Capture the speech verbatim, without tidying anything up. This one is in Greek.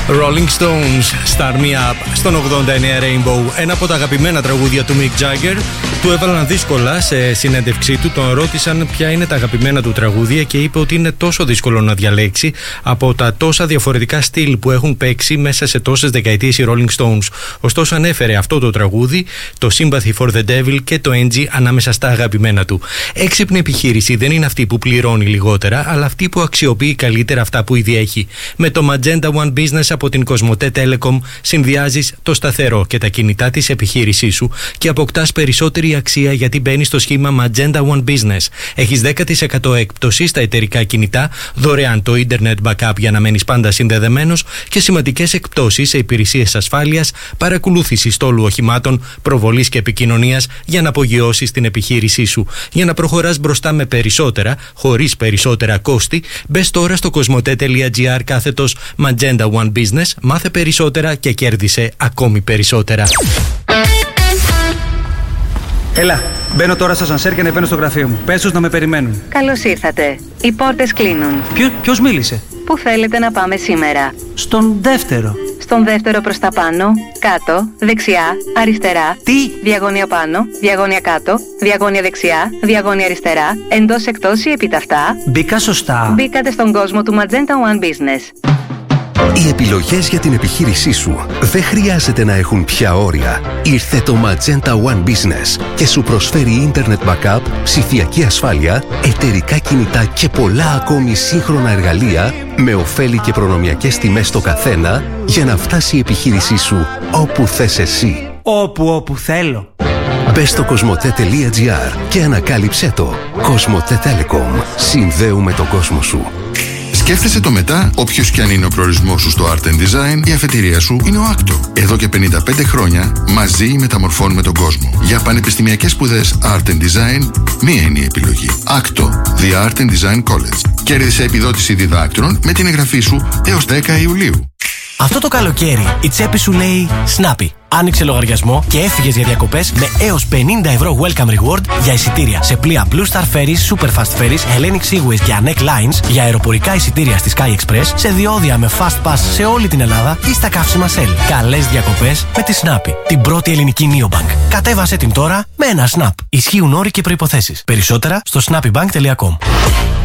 Rolling Stones, Start Me Up, στον ογδόντα εννέα Rainbow. Ένα από τα αγαπημένα τραγούδια του Mick Jagger. Του έβαλαν δύσκολα σε συνέντευξή του. Τον ρώτησαν ποια είναι τα αγαπημένα του τραγούδια και είπε ότι είναι τόσο δύσκολο να διαλέξει από τα τόσα διαφορετικά στυλ που έχουν παίξει μέσα σε τόσες δεκαετίες οι Rolling Stones. Ωστόσο ανέφερε αυτό το τραγούδι, το Sympathy for the Devil και το Angie ανάμεσα στα αγαπημένα του. Έξυπνη επιχείρηση δεν είναι αυτή που πληρώνει λιγότερα, αλλά αυτή που αξιοποιεί καλύτερα αυτά που ήδη έχει. Με το Magenta One Business από την Cosmote Telecom συνδυάζεις το σταθερό και τα κινητά της επιχείρησής σου και αποκτάς περισσότερη αξία γιατί μπαίνεις στο σχήμα Magenta One Business. Έχεις δέκα τοις εκατό έκπτωση στα εταιρικά κινητά, δωρεάν το Internet Backup για να μένεις πάντα συνδεδεμένος και σημαντικές εκπτώσεις σε υπηρεσίες ασφάλειας, παρακολούθηση στόλου οχημάτων, προβολής και επικοινωνίας για να απογειώσεις την επιχείρησή σου. Για να προχωράς μπροστά με περισσότερα, χωρίς περισσότερα κόστη, μπες τώρα στο cosmote.gr κάθετος Magenta One Business, μάθε περισσότερα και κέρδισε ακόμη περισσότερα. Έλα, μπαίνω τώρα στο ασανσέρ και ανεβαίνω στο γραφείο μου. Πες τους να με περιμένουν. Καλώς ήρθατε. Οι πόρτες κλείνουν. Ποιο, ποιος μίλησε? Πού θέλετε να πάμε σήμερα? Στον δεύτερο. Στον δεύτερο προς τα πάνω, κάτω, δεξιά, αριστερά. Τι? Διαγώνια πάνω, διαγώνια κάτω, διαγώνια δεξιά, διαγώνια αριστερά, εντός εκτός ή επιταυτά. Μπήκα σωστά. Μπήκατε στον κόσμο του Magenta One Business. Οι επιλογές για την επιχείρησή σου δεν χρειάζεται να έχουν πια όρια. Ήρθε το Magenta One Business και σου προσφέρει Internet Backup, ψηφιακή ασφάλεια, εταιρικά κινητά και πολλά ακόμη σύγχρονα εργαλεία με ωφέλη και προνομιακές τιμές στο καθένα για να φτάσει η επιχείρησή σου όπου θες εσύ. Όπου όπου θέλω. Μπες στο cosmote.gr και ανακάλυψέ το. Cosmote Telecom. Συνδέουμε τον κόσμο σου. Σκέφτεσαι το μετά, όποιος κι αν είναι ο προορισμός σου στο Art and Design, η αφετηρία σου είναι ο άκτο. Εδώ και πενήντα πέντε χρόνια μαζί μεταμορφώνουμε τον κόσμο. Για πανεπιστημιακές σπουδές Art and Design, μία είναι η επιλογή. άκτο, The Art and Design College. Κέρδισε επιδότηση διδάκτρων με την εγγραφή σου έως δέκα Ιουλίου. Αυτό το καλοκαίρι η τσέπη σου λέει Snappy. Άνοιξε λογαριασμό και έφυγες για διακοπές με έως πενήντα ευρώ welcome reward για εισιτήρια σε πλοία Blue Star Ferries, Superfast Ferries, Hellenic Seaways και Anek Lines, για αεροπορικά εισιτήρια στη Sky Express, σε διόδια με fast pass σε όλη την Ελλάδα ή στα καύσιμα Shell. Καλές διακοπές με τη Snappy, την πρώτη ελληνική neobank. Κατέβασέ την τώρα με ένα Snap. Ισχύουν όροι και προϋποθέσεις. Περισσότερα στο snappybank τελεία com.